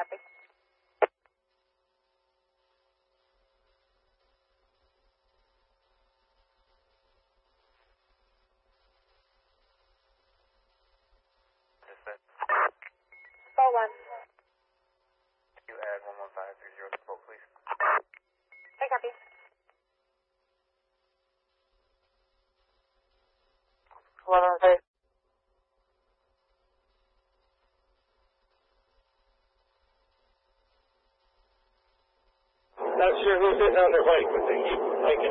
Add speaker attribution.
Speaker 1: copy.
Speaker 2: Dispatch.
Speaker 1: Call 1.
Speaker 2: You add 11530 to quote, please.
Speaker 1: I copy.
Speaker 3: Not sure who's sitting on their bike, but they keep hiking.